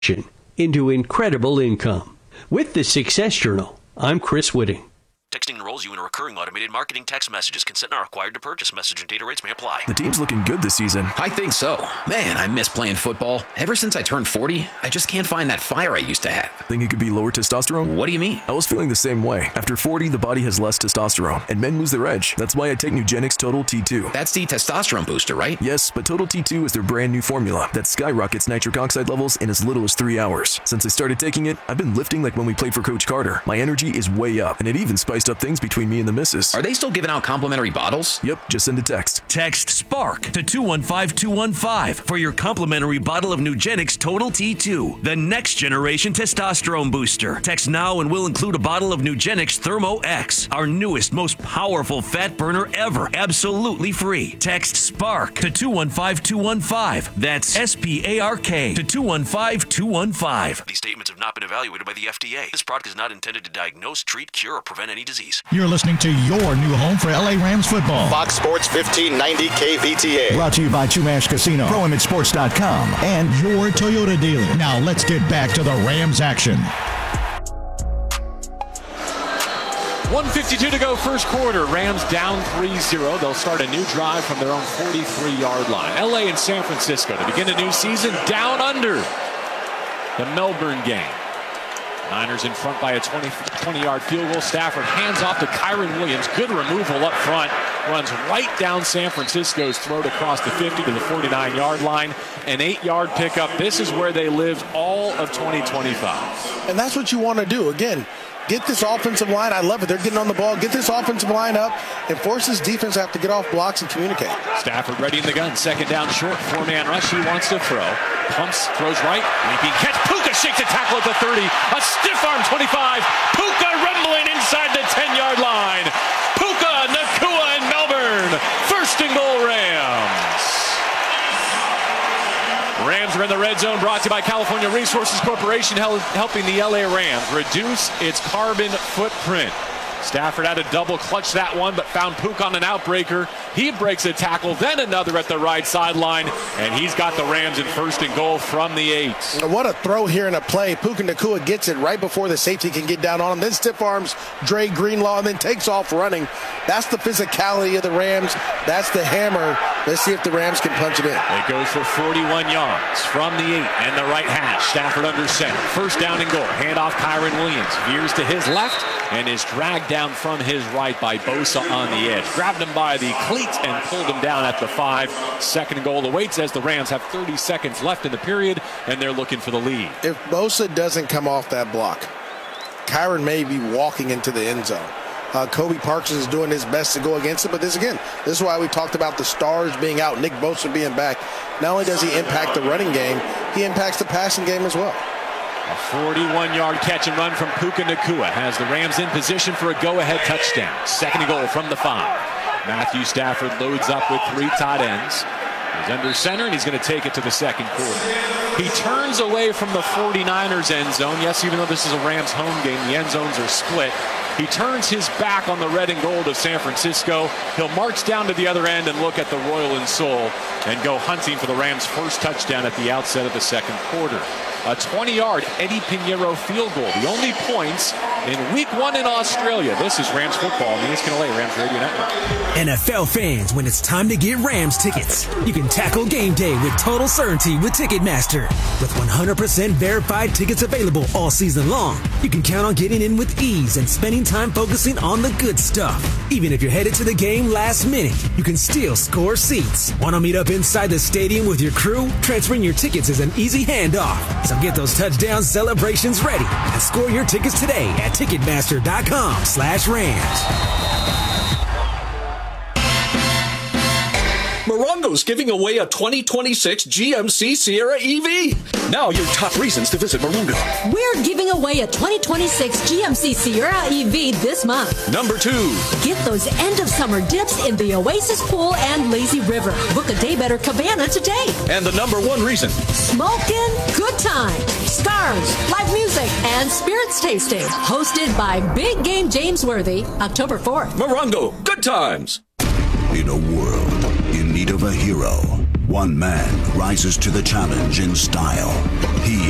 into incredible income. With the Success Journal, I'm Chris Whitting. Texting enrolls you in a recurring automated marketing text messages. Consent not required to purchase. Message and data rates may apply. The team's looking good this season. I think so. Man, I miss playing football. Ever since I turned 40, I just can't find that fire I used to have. Think it could be lower testosterone? What do you mean? I was feeling the same way. After 40, the body has less testosterone, and men lose their edge. That's why I take Nugenix Total T2. That's the testosterone booster, right? Yes, but Total T2 is their brand new formula that skyrockets nitric oxide levels in as little as 3 hours. Since I started taking it, I've been lifting like when we played for Coach Carter. My energy is way up, and it even spiced up things between me and the missus. Are they still giving out complimentary bottles? Yep, just send a text. Text SPARK to 215215 for your complimentary bottle of Nugenix Total T2, the next generation testosterone booster. Text now and we'll include a bottle of Nugenix Thermo X, our newest, most powerful fat burner ever, absolutely free. Text SPARK to 215215. That's SPARK to 215215. These statements have not been evaluated by the FDA. This product is not intended to diagnose, treat, cure, or prevent any disease. You're listening to your new home for LA Rams football. Fox Sports 1590 KVTA. Brought to you by Chumash Casino, ProImageSports.com, and your Toyota dealer. Now let's get back to the Rams action. 1:52 to go first quarter. Rams down 3-0. They'll start a new drive from their own 43-yard line. LA and San Francisco to begin a new season down under the Melbourne game. Niners in front by a 20-yard field goal. Stafford hands off to Kyren Williams. Good removal up front. Runs right down San Francisco's throat across the 50 to the 49-yard line. An 8-yard pickup. This is where they lived all of 2025. And that's what you want to do. Again, get this offensive line. I love it. They're getting on the ball. Get this offensive line up and force this defense to have to get off blocks and communicate. Stafford ready in the gun. Second down short. 4-man rush. He wants to throw. Pumps, throws right. Leaping catch. Puka shakes a tackle at the 30. A stiff arm 25. Puka rumbling inside the 10-yard line. Puka, Nacua, and Melbourne. First and goal, Rams. Rams are in the red zone, brought to you by California Resources Corporation, helping the LA Rams reduce its carbon footprint. Stafford had to double clutch that one, but found Puka on an outbreaker. He breaks a tackle, then another at the right sideline, and he's got the Rams in first and goal from the 8. What a throw here in a play. Puka Nacua gets it right before the safety can get down on him. Then stiff arms Dre Greenlaw and then takes off running. That's the physicality of the Rams. That's the hammer. Let's see if the Rams can punch it in. It goes for 41 yards from the 8 and the right hash. Stafford under center. First down and goal. Handoff Kyren Williams. Veers to his left and is dragged down from his right by Bosa on the edge. Grabbed him by the cleat and pulled him down at the 5. Second and goal awaits as the Rams have 30 seconds left in the period, and they're looking for the lead. If Bosa doesn't come off that block, Kyren may be walking into the end zone. Kobe Parks is doing his best to go against it, but this is why we talked about the stars being out, Nick Bosa being back. Not only does he impact the running game, he impacts the passing game as well. A 41-yard catch and run from Puka Nacua has the Rams in position for a go-ahead touchdown. Second and goal from the 5. Matthew Stafford loads up with 3 tight ends. He's under center, and he's going to take it to the second quarter. He turns away from the 49ers end zone. Yes, even though this is a Rams home game, the end zones are split. He turns his back on the red and gold of San Francisco. He'll march down to the other end and look at the Royal and Soul and go hunting for the Rams' first touchdown at the outset of the second quarter. A 20-yard Eddie Pinheiro field goal. The only points in Week 1 in Australia. This is Rams football on the ESPN LA Rams Radio Network. NFL fans, when it's time to get Rams tickets, you can tackle game day with total certainty with Ticketmaster. With 100% verified tickets available all season long, you can count on getting in with ease and spending time focusing on the good stuff. Even if you're headed to the game last minute, you can still score seats. Want to meet up inside the stadium with your crew? Transferring your tickets is an easy handoff. So get those touchdown celebrations ready and score your tickets today at Ticketmaster.com/Rams. Morongo's giving away a 2026 GMC Sierra EV. Now your top reasons to visit Morongo. We're giving away a 2026 GMC Sierra EV this month. Number 2. Get those end of summer dips in the Oasis Pool and Lazy River. Book a day better cabana today. And the number 1 reason. Smokin' good time. Stars, live music, and spirits tasting. Hosted by Big Game James Worthy, October 4th. Morongo, good times. In a world in need of a hero, one man rises to the challenge in style. He